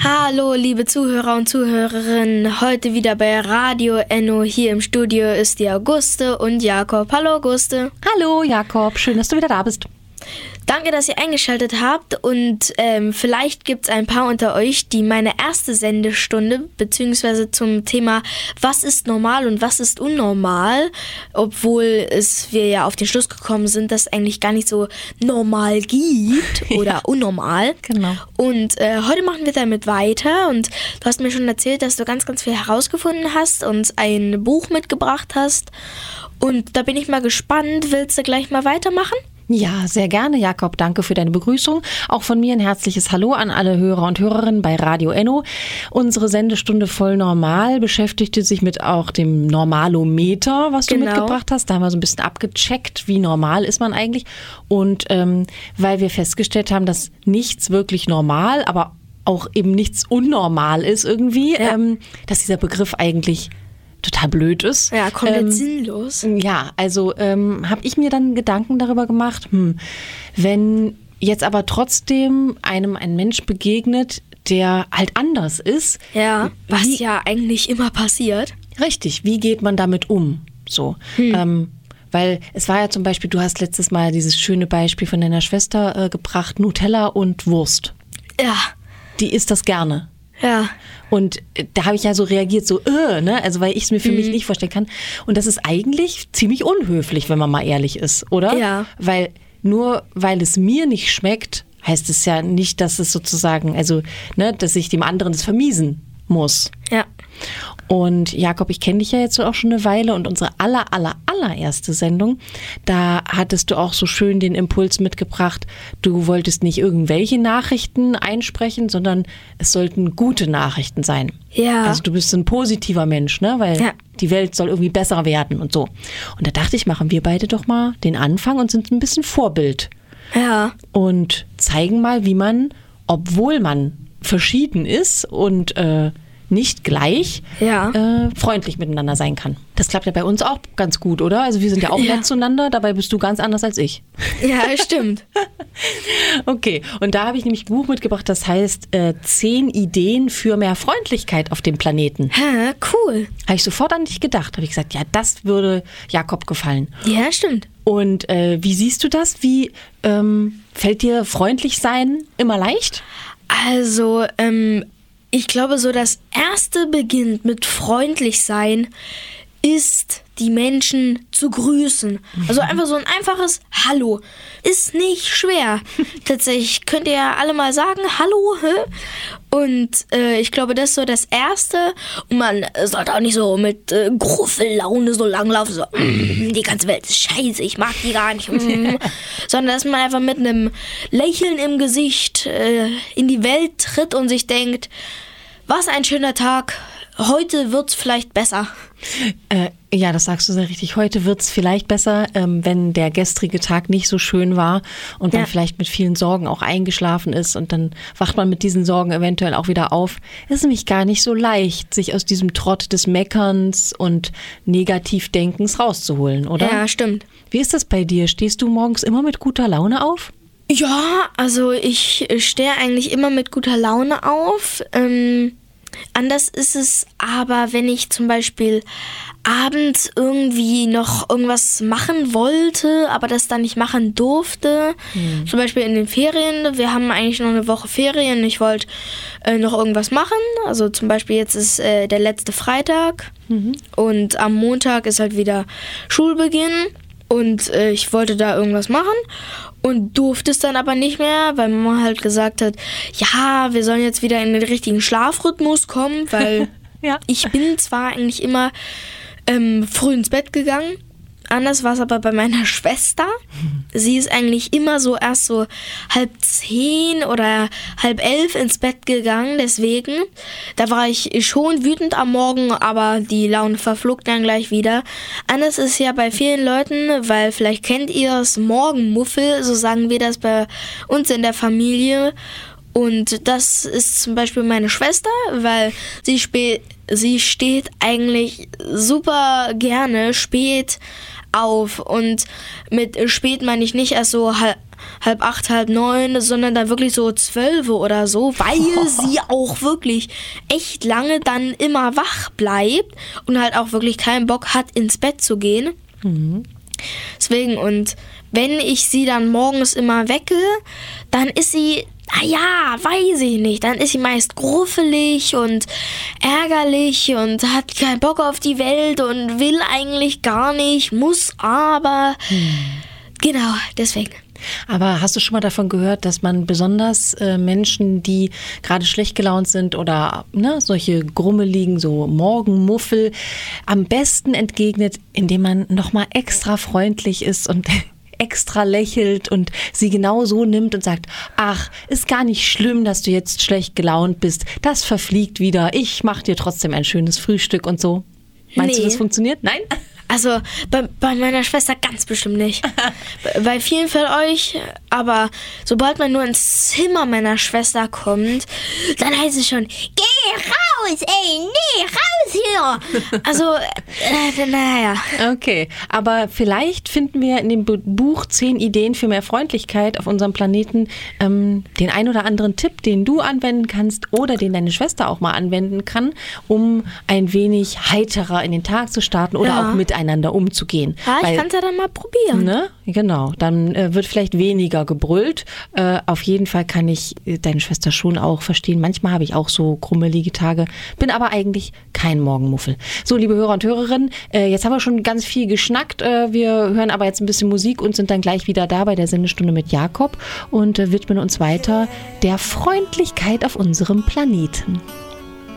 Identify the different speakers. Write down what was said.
Speaker 1: Hallo, liebe Zuhörer und Zuhörerinnen. Heute wieder bei Radio Enno. Hier im Studio ist die Auguste und Jakob. Hallo, Auguste.
Speaker 2: Hallo, Jakob. Schön, dass du wieder da bist.
Speaker 1: Danke, dass ihr eingeschaltet habt und vielleicht gibt es ein paar unter euch, die meine erste Sendestunde beziehungsweise zum Thema was ist normal und was ist unnormal, obwohl wir ja auf den Schluss gekommen sind, dass es eigentlich gar nicht so normal gibt oder unnormal.
Speaker 2: Genau.
Speaker 1: Und heute machen wir damit weiter und du hast mir schon erzählt, dass du ganz, ganz viel herausgefunden hast und ein Buch mitgebracht hast und da bin ich mal gespannt. Willst du gleich mal weitermachen?
Speaker 2: Ja, sehr gerne, Jakob. Danke für deine Begrüßung. Auch von mir ein herzliches Hallo an alle Hörer und Hörerinnen bei Radio Enno. Unsere Sendestunde voll normal beschäftigte sich mit auch dem Normalometer, was du mitgebracht hast. Da haben wir so ein bisschen abgecheckt, wie normal ist man eigentlich. Und weil wir festgestellt haben, dass nichts wirklich normal, aber auch eben nichts unnormal ist irgendwie, dass dieser Begriff eigentlich total blöd ist.
Speaker 1: Ja, komplett sinnlos.
Speaker 2: Ja, also habe ich mir dann Gedanken darüber gemacht, wenn jetzt aber trotzdem einem ein Mensch begegnet, der halt anders ist.
Speaker 1: Ja, was ja eigentlich immer passiert.
Speaker 2: Richtig, wie geht man damit um? So, weil es war ja zum Beispiel, du hast letztes Mal dieses schöne Beispiel von deiner Schwester gebracht, Nutella und Wurst.
Speaker 1: Ja.
Speaker 2: Die isst das gerne.
Speaker 1: Ja.
Speaker 2: Und da habe ich ja so reagiert, so, ne? Also weil ich es mir für mich nicht vorstellen kann. Und das ist eigentlich ziemlich unhöflich, wenn man mal ehrlich ist, oder?
Speaker 1: Ja.
Speaker 2: Weil es mir nicht schmeckt, heißt es ja nicht, dass es sozusagen, also, ne, dass ich dem anderen das vermiesen muss.
Speaker 1: Ja.
Speaker 2: Und Jakob, ich kenne dich ja jetzt auch schon eine Weile und unsere allererste Sendung, da hattest du auch so schön den Impuls mitgebracht, du wolltest nicht irgendwelche Nachrichten einsprechen, sondern es sollten gute Nachrichten sein.
Speaker 1: Ja.
Speaker 2: Also du bist ein positiver Mensch, ne? Weil die Welt soll irgendwie besser werden und so. Und da dachte ich, machen wir beide doch mal den Anfang und sind ein bisschen Vorbild.
Speaker 1: Ja.
Speaker 2: Und zeigen mal, wie man, obwohl man verschieden ist und nicht gleich freundlich miteinander sein kann. Das klappt ja bei uns auch ganz gut, oder? Also wir sind ja auch nett zueinander, dabei bist du ganz anders als ich.
Speaker 1: Ja, stimmt.
Speaker 2: Okay, und da habe ich nämlich ein Buch mitgebracht, das heißt 10 Ideen für mehr Freundlichkeit auf dem Planeten.
Speaker 1: Hä, cool.
Speaker 2: Habe ich sofort an dich gedacht. Habe ich gesagt, ja, das würde Jakob gefallen.
Speaker 1: Ja, stimmt.
Speaker 2: Und wie siehst du das? Wie fällt dir freundlich sein immer leicht?
Speaker 1: Also, ich glaube, so das erste beginnt mit freundlich sein, ist die Menschen zu grüßen. Also einfach so ein einfaches Hallo. Ist nicht schwer. Tatsächlich könnt ihr ja alle mal sagen, Hallo. Und ich glaube, das ist so das Erste. Und man sollte auch nicht so mit Gruffellaune so langlaufen, so die ganze Welt ist scheiße, ich mag die gar nicht. Sondern dass man einfach mit einem Lächeln im Gesicht in die Welt tritt und sich denkt, was ein schöner Tag, heute wird's vielleicht besser.
Speaker 2: Ja, das sagst du sehr richtig. Heute wird's vielleicht besser, wenn der gestrige Tag nicht so schön war und man vielleicht mit vielen Sorgen auch eingeschlafen ist und dann wacht man mit diesen Sorgen eventuell auch wieder auf. Es ist nämlich gar nicht so leicht, sich aus diesem Trott des Meckerns und Negativdenkens rauszuholen, oder?
Speaker 1: Ja, stimmt.
Speaker 2: Wie ist das bei dir? Stehst du morgens immer mit guter Laune auf?
Speaker 1: Ja, also ich stehe eigentlich immer mit guter Laune auf. Anders ist es aber, wenn ich zum Beispiel abends irgendwie noch irgendwas machen wollte, aber das dann nicht machen durfte. Zum Beispiel in den Ferien. Wir haben eigentlich noch eine Woche Ferien. Ich wollte noch irgendwas machen. Also zum Beispiel jetzt ist der letzte Freitag und am Montag ist halt wieder Schulbeginn. Und ich wollte da irgendwas machen und durfte es dann aber nicht mehr, weil Mama halt gesagt hat, ja, wir sollen jetzt wieder in den richtigen Schlafrhythmus kommen, weil ich bin zwar eigentlich immer früh ins Bett gegangen, anders war es aber bei meiner Schwester. Sie ist eigentlich immer so erst so 9:30 oder 10:30 ins Bett gegangen, deswegen. Da war ich schon wütend am Morgen, aber die Laune verflog dann gleich wieder. Anders ist ja bei vielen Leuten, weil vielleicht kennt ihr es, Morgenmuffel, so sagen wir das bei uns in der Familie. Und das ist zum Beispiel meine Schwester, weil sie steht eigentlich super gerne spät auf. Und mit spät meine ich nicht erst so halb 8, halb 9, sondern dann wirklich so 12 oder so, weil sie auch wirklich echt lange dann immer wach bleibt und halt auch wirklich keinen Bock hat, ins Bett zu gehen. Deswegen, und wenn ich sie dann morgens immer wecke, dann ist sie, weiß ich nicht, dann ist sie meist gruffelig und ärgerlich und hat keinen Bock auf die Welt und will eigentlich gar nicht, muss aber. Genau, deswegen.
Speaker 2: Aber hast du schon mal davon gehört, dass man besonders Menschen, die gerade schlecht gelaunt sind oder solche grummeligen, so Morgenmuffel, am besten entgegnet, indem man nochmal extra freundlich ist und extra lächelt und sie genau so nimmt und sagt, ach, ist gar nicht schlimm, dass du jetzt schlecht gelaunt bist, das verfliegt wieder, ich mach dir trotzdem ein schönes Frühstück und so. Meinst du, das funktioniert? Nein?
Speaker 1: Also bei meiner Schwester ganz bestimmt nicht. Bei vielen von euch, aber sobald man nur ins Zimmer meiner Schwester kommt, dann heißt es schon, geh raus, raus hier. Also, naja.
Speaker 2: Okay, aber vielleicht finden wir in dem Buch 10 Ideen für mehr Freundlichkeit auf unserem Planeten den ein oder anderen Tipp, den du anwenden kannst oder den deine Schwester auch mal anwenden kann, um ein wenig heiterer in den Tag zu starten oder auch miteinander umzugehen.
Speaker 1: Ja, ich kann es ja dann mal probieren.
Speaker 2: Ne? Genau, dann wird vielleicht weniger gebrüllt. Auf jeden Fall kann ich deine Schwester schon auch verstehen. Manchmal habe ich auch so krummelige Tage, bin aber eigentlich kein Morgenmuffel. So, liebe Hörer und Hörerinnen, jetzt haben wir schon ganz viel geschnackt. Wir hören aber jetzt ein bisschen Musik und sind dann gleich wieder da bei der Sendestunde mit Jakob und widmen uns weiter der Freundlichkeit auf unserem Planeten.